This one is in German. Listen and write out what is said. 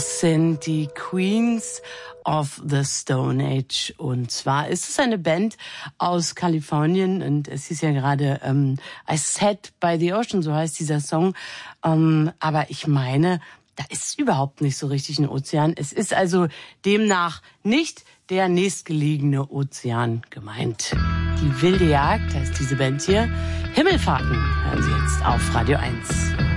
Sind die Queens of the Stone Age. Und zwar ist es eine Band aus Kalifornien und es ist ja gerade I Sat by the Ocean, so heißt dieser Song. Aber ich meine, da ist überhaupt nicht so richtig ein Ozean. Es ist also demnach nicht der nächstgelegene Ozean gemeint. Die wilde Jagd heißt diese Band hier. Himmelfahrten hören Sie jetzt auf Radio 1.